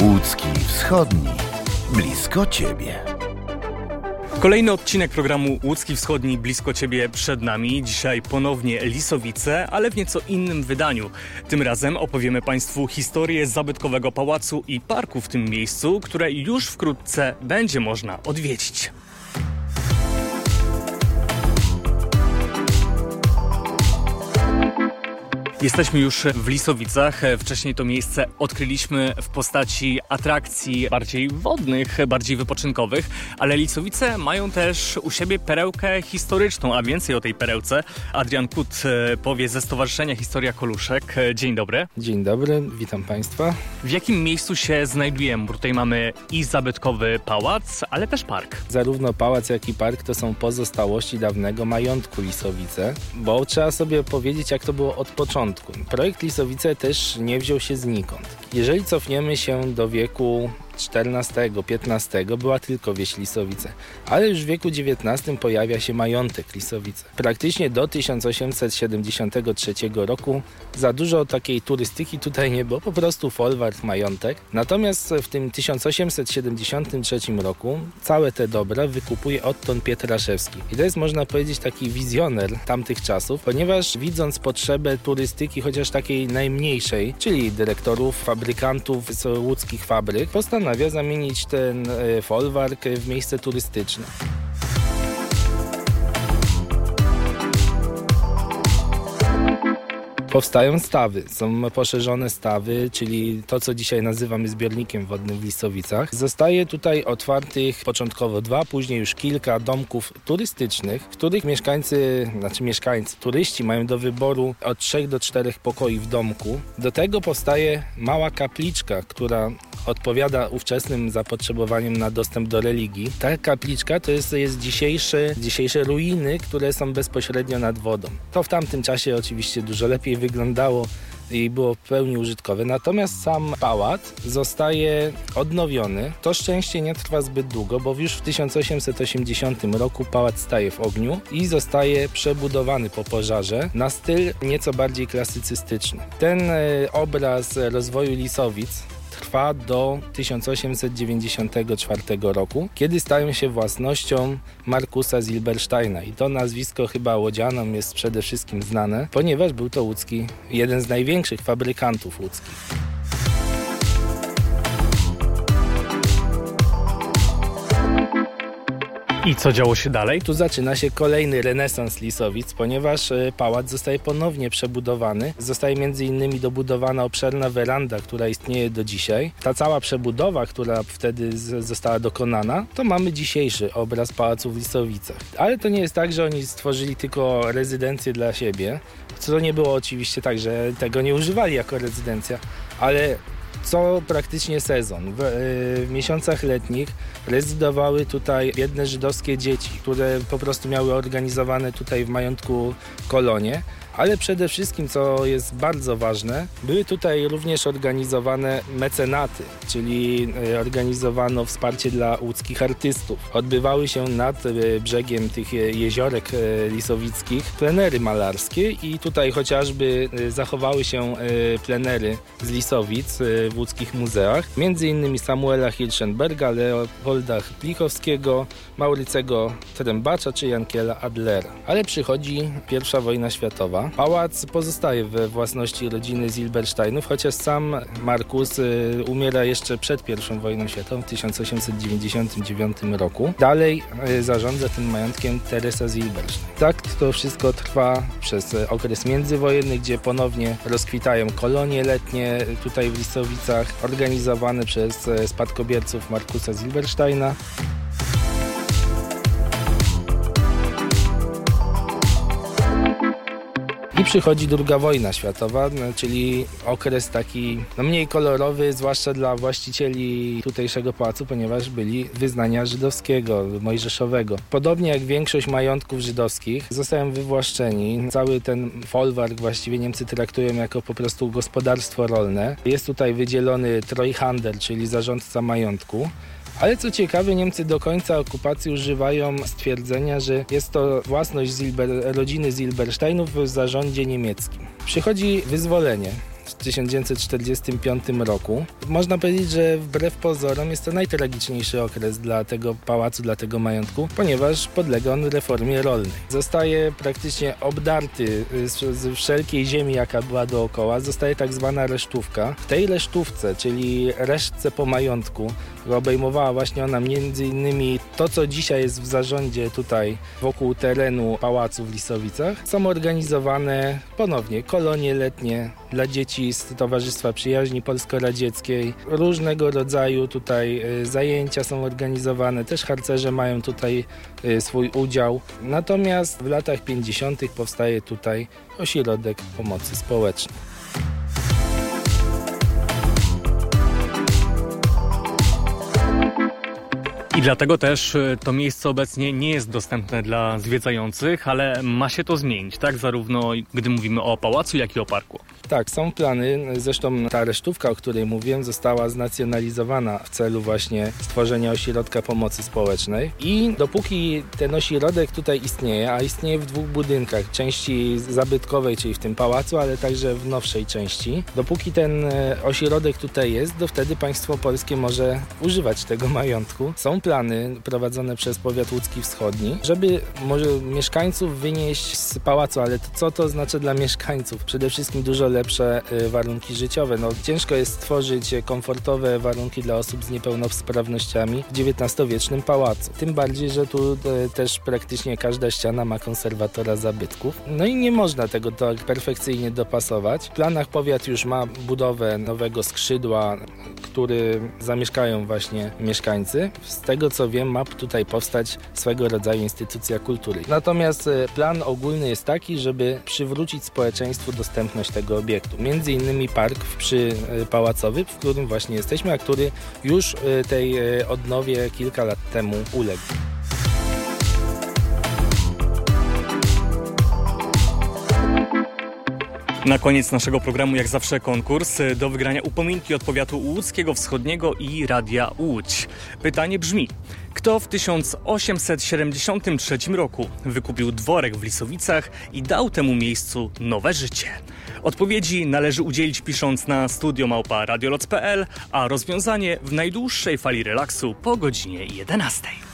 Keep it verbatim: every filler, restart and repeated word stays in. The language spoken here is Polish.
Łódzki Wschodni. Blisko Ciebie. Kolejny odcinek programu Łódzki Wschodni blisko Ciebie przed nami. Dzisiaj ponownie Lisowice, ale w nieco innym wydaniu. Tym razem opowiemy Państwu historię zabytkowego pałacu i parku w tym miejscu, które już wkrótce będzie można odwiedzić. Jesteśmy już w Lisowicach. Wcześniej to miejsce odkryliśmy w postaci atrakcji bardziej wodnych, bardziej wypoczynkowych, ale Lisowice mają też u siebie perełkę historyczną, a więcej o tej perełce Adrian Kut powie ze Stowarzyszenia Historia Koluszek. Dzień dobry. Dzień dobry, witam Państwa. W jakim miejscu się znajdujemy? Bo tutaj mamy i zabytkowy pałac, ale też park. Zarówno pałac, jak i park to są pozostałości dawnego majątku Lisowice, bo trzeba sobie powiedzieć, jak to było od początku. Projekt Lisowice też nie wziął się znikąd. Jeżeli cofniemy się do wieku czternastego, piętnastego była tylko wieś Lisowice, ale już w wieku dziewiętnastym pojawia się majątek Lisowice. Praktycznie do tysiąc osiemset siedemdziesiątego trzeciego roku za dużo takiej turystyki tutaj nie było, po prostu folwark, majątek. Natomiast w tym tysiąc osiemset siedemdziesiątym trzecim roku całe te dobra wykupuje Otton Pietraszewski. I to jest, można powiedzieć, taki wizjoner tamtych czasów, ponieważ widząc potrzebę turystyki, chociaż takiej najmniejszej, czyli dyrektorów, fabrykantów z łódzkich fabryk, postanawia zamienić ten folwark w miejsce turystyczne. Powstają stawy, są poszerzone stawy, czyli to, co dzisiaj nazywamy zbiornikiem wodnym w Lisowicach. Zostaje tutaj otwartych początkowo dwa, później już kilka domków turystycznych, w których mieszkańcy, znaczy mieszkańcy, turyści mają do wyboru od trzech do czterech pokoi w domku. Do tego powstaje mała kapliczka, która odpowiada ówczesnym zapotrzebowaniom na dostęp do religii. Ta kapliczka to jest, jest dzisiejsze, dzisiejsze ruiny, które są bezpośrednio nad wodą. To w tamtym czasie oczywiście dużo lepiej wyglądało i było w pełni użytkowe. Natomiast sam pałac zostaje odnowiony. To szczęście nie trwa zbyt długo, bo już w tysiąc osiemset osiemdziesiątym roku pałac staje w ogniu i zostaje przebudowany po pożarze na styl nieco bardziej klasycystyczny. Ten e, obraz rozwoju Lisowic trwa do tysiąc osiemset dziewięćdziesiątego czwartego roku, kiedy stają się własnością Markusa Zilbersteina. I to nazwisko chyba łodzianom jest przede wszystkim znane, ponieważ był to łódzki, jeden z największych fabrykantów łódzkich. I co działo się dalej? Tu zaczyna się kolejny renesans Lisowic, ponieważ pałac zostaje ponownie przebudowany. Zostaje między innymi dobudowana obszerna weranda, która istnieje do dzisiaj. Ta cała przebudowa, która wtedy została dokonana, to mamy dzisiejszy obraz pałacu w Lisowicach. Ale to nie jest tak, że oni stworzyli tylko rezydencję dla siebie, co nie było oczywiście tak, że tego nie używali jako rezydencja, ale co praktycznie sezon. W, w miesiącach letnich rezydowały tutaj biedne żydowskie dzieci, które po prostu miały organizowane tutaj w majątku kolonie. Ale przede wszystkim, co jest bardzo ważne, były tutaj również organizowane mecenaty, czyli organizowano wsparcie dla łódzkich artystów. Odbywały się nad brzegiem tych jeziorek lisowickich plenery malarskie i tutaj chociażby zachowały się plenery z Lisowic w łódzkich muzeach. Między innymi Samuela Hirschenberga, Leopolda Plichowskiego, Maurycego Trębacza czy Jankiela Adlera. Ale przychodzi pierwsza wojna światowa. Pałac pozostaje we własności rodziny Zilbersteinów, chociaż sam Markus y, umiera jeszcze przed pierwszą wojną światową w tysiąc osiemset dziewięćdziesiątym dziewiątym roku. Dalej y, zarządza tym majątkiem Teresa Zilberstein. Tak to wszystko trwa przez y, okres międzywojenny, gdzie ponownie rozkwitają kolonie letnie tutaj w Lisowicach, organizowane przez y, spadkobierców Markusa Zilbersteina. I przychodzi druga wojna światowa, no, czyli okres taki no, mniej kolorowy, zwłaszcza dla właścicieli tutejszego pałacu, ponieważ byli wyznania żydowskiego, mojżeszowego. Podobnie jak większość majątków żydowskich zostają wywłaszczeni. Cały ten folwark właściwie Niemcy traktują jako po prostu gospodarstwo rolne. Jest tutaj wydzielony Treuhander, czyli zarządca majątku. Ale co ciekawe, Niemcy do końca okupacji używają stwierdzenia, że jest to własność Zilber, rodziny Zilbersteinów w zarządzie niemieckim. Przychodzi wyzwolenie. w tysiąc dziewięćset czterdziestym piątym roku. Można powiedzieć, że wbrew pozorom jest to najtragiczniejszy okres dla tego pałacu, dla tego majątku, ponieważ podlega on reformie rolnej. Zostaje praktycznie obdarty z, z wszelkiej ziemi, jaka była dookoła. Zostaje tak zwana resztówka. W tej resztówce, czyli resztce po majątku, obejmowała właśnie ona między innymi to, co dzisiaj jest w zarządzie tutaj wokół terenu pałacu w Lisowicach. Są organizowane ponownie kolonie letnie dla dzieci z Towarzystwa Przyjaźni Polsko-Radzieckiej. Różnego rodzaju tutaj zajęcia są organizowane. Też harcerze mają tutaj swój udział. Natomiast w latach pięćdziesiątych powstaje tutaj ośrodek pomocy społecznej. I dlatego też to miejsce obecnie nie jest dostępne dla zwiedzających, ale ma się to zmienić, tak? Zarówno gdy mówimy o pałacu, jak i o parku. Tak, są plany. Zresztą ta resztówka, o której mówiłem, została znacjonalizowana w celu właśnie stworzenia ośrodka pomocy społecznej. I dopóki ten ośrodek tutaj istnieje, a istnieje w dwóch budynkach, części zabytkowej, czyli w tym pałacu, ale także w nowszej części, dopóki ten ośrodek tutaj jest, to wtedy państwo polskie może używać tego majątku. Są plany prowadzone przez powiat łódzki wschodni, żeby może mieszkańców wynieść z pałacu, ale to, co to oznacza dla mieszkańców? Przede wszystkim dużo lepsze warunki życiowe. No, ciężko jest stworzyć komfortowe warunki dla osób z niepełnosprawnościami w dziewiętnastowiecznym pałacu. Tym bardziej, że tu też praktycznie każda ściana ma konserwatora zabytków. No i nie można tego tak perfekcyjnie dopasować. W planach powiat już ma budowę nowego skrzydła, który zamieszkają właśnie mieszkańcy. Z tego co wiem, ma tutaj powstać swego rodzaju instytucja kultury. Natomiast plan ogólny jest taki, żeby przywrócić społeczeństwu dostępność tego obiektu. Między innymi park przypałacowy, w którym właśnie jesteśmy, a który już tej odnowie kilka lat temu uległ. Na koniec naszego programu jak zawsze konkurs. Do wygrania upominki od powiatu łódzkiego wschodniego i Radia Łódź. Pytanie brzmi: kto w tysiąc osiemset siedemdziesiątym trzecim roku wykupił dworek w Lisowicach i dał temu miejscu nowe życie? Odpowiedzi należy udzielić pisząc na studio małpa radioloc kropka p l, a rozwiązanie w najdłuższej fali relaksu po godzinie jedenastej.